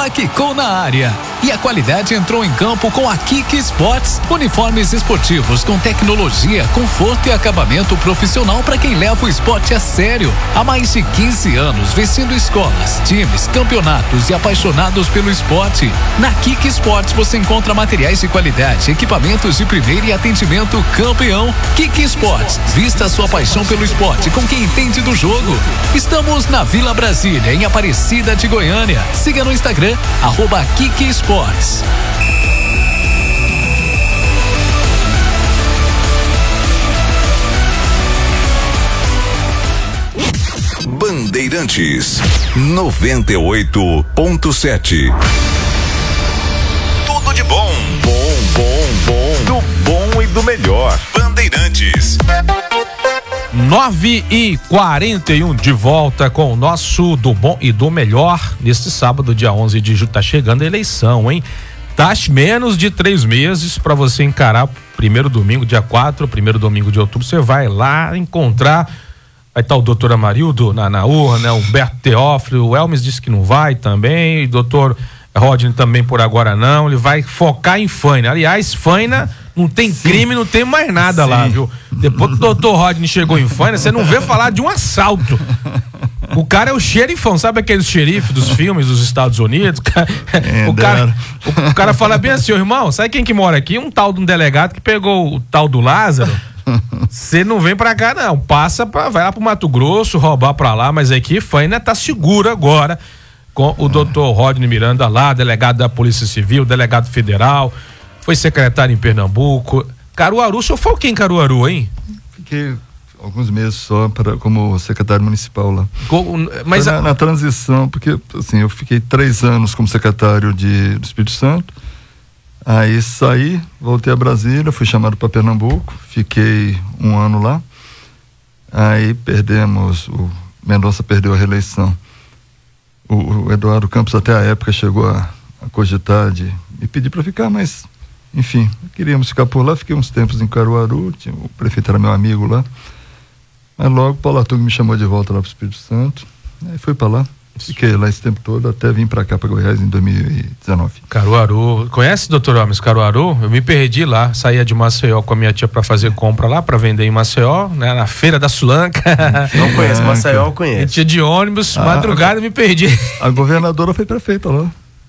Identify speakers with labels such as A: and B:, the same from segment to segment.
A: bola quicou na área e a qualidade entrou em campo com a Kik Sports. Uniformes esportivos com tecnologia, conforto e acabamento profissional para quem leva o esporte a sério. Há mais de 15 anos vestindo escolas, times, campeonatos e apaixonados pelo esporte. Na Kik Sports você encontra materiais de qualidade, equipamentos de primeira e atendimento campeão. Kik Sports, vista a sua paixão pelo esporte com quem entende do jogo. Estamos na Vila Brasília, em Aparecida de Goiânia. Siga no Instagram, @Kik Sports.
B: Bandeirantes 98.7. Tudo de bom. Do bom e do melhor. Bandeirantes.
C: 9h41 de volta com o nosso do bom e do melhor neste sábado, dia 11 de julho. Tá chegando a eleição, hein? Tá menos de 3 meses para você encarar o primeiro domingo, dia 4, primeiro domingo de outubro. Você vai lá encontrar. Vai estar o doutor Amarildo na urna, o Humberto Teófilo, o Elmes disse que não vai também, o doutor Rodney também por agora não. Ele vai focar em Faina. Aliás, Faina não tem crime, não tem mais nada lá, viu? Depois que o doutor Rodney chegou em Faina, você não vê falar de um assalto. O cara é o xerifão, sabe aqueles xerifes dos filmes dos Estados Unidos? O cara fala bem assim, irmão, sabe quem que mora aqui? Um tal de um delegado que pegou o tal do Lázaro. Você não vem pra cá não, vai lá pro Mato Grosso, roubar pra lá, mas aqui Faina tá seguro agora com o doutor Rodney Miranda lá, delegado da Polícia Civil, delegado federal, foi secretário em Pernambuco. Caruaru, o senhor foi o que em Caruaru, hein?
D: Fiquei alguns meses só como secretário municipal lá.
C: Mas
D: na transição, porque assim, eu fiquei 3 anos como secretário do Espírito Santo, aí saí, voltei a Brasília, fui chamado para Pernambuco, fiquei 1 ano lá, aí o Mendonça perdeu a reeleição. O Eduardo Campos até a época chegou a cogitar de me pedir para ficar, mas enfim, queríamos ficar por lá, fiquei uns tempos em Caruaru, o prefeito era meu amigo lá, mas logo Paulo Arthur me chamou de volta lá para o Espírito Santo, aí fui para lá. Fiquei lá esse tempo todo, até vim pra cá, pra Goiás, em 2019.
C: Caruaru, conhece, doutor Holmes, Caruaru? Eu me perdi lá, saía de Maceió com a minha tia pra fazer compra lá, pra vender em Maceió, né? Na Feira da Sulanca.
E: Não conhece, Maceió eu conheço.
C: Tia de ônibus, madrugada me perdi.
D: A governadora foi prefeita lá.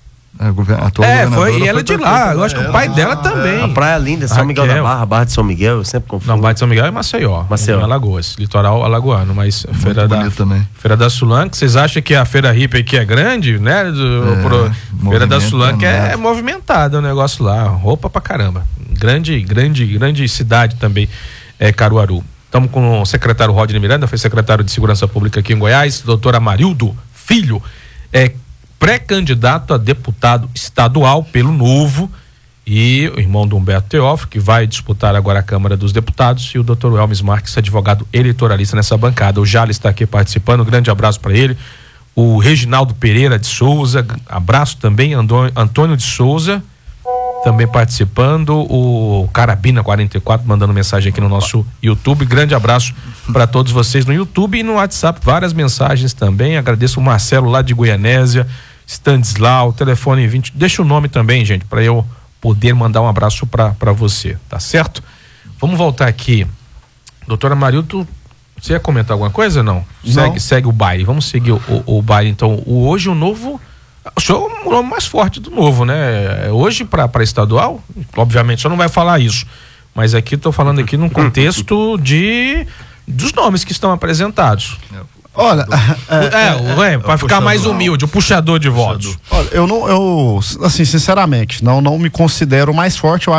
C: Foi, e ela é de lá, eu acho que o pai dela também.
E: A praia linda, São Miguel da Barra de São Miguel, eu sempre confundo.
C: Não, Barra de São Miguel é Maceió, em Alagoas, litoral alagoano, mas Feira da Sulanca, vocês acham que a Feira Hippie aqui é grande, né? Feira da Sulanca é movimentada o negócio lá, roupa pra caramba. Grande cidade também, Caruaru. Estamos com o secretário Rodney Miranda, foi secretário de Segurança Pública aqui em Goiás, doutor Amarildo Filho, pré-candidato a deputado estadual pelo Novo, e o irmão do Humberto Teófilo, que vai disputar agora a Câmara dos Deputados, e o doutor Elmes Marques, advogado elitoralista nessa bancada. O Jales está aqui participando, um grande abraço para ele. O Reginaldo Pereira de Souza, abraço também. Antônio de Souza também participando. O Carabina 44 mandando mensagem aqui no nosso YouTube. Grande abraço para todos vocês no YouTube e no WhatsApp, várias mensagens também. Agradeço o Marcelo lá de Goianésia, Stanislau, telefone 20. Deixa o nome também, gente, para eu poder mandar um abraço para você, tá certo? Vamos voltar aqui. Doutora Amarildo, você ia comentar alguma coisa ou não? Segue o baile. Vamos seguir o baile, então. Hoje o Novo, o senhor é o nome mais forte do Novo, né? Hoje para estadual, obviamente, o senhor não vai falar isso, mas aqui estou falando aqui num contexto dos nomes que estão apresentados.
F: Olha,
C: para ficar mais humilde, o puxador de votos.
F: Olha, eu assim, sinceramente, não me considero o mais forte. Eu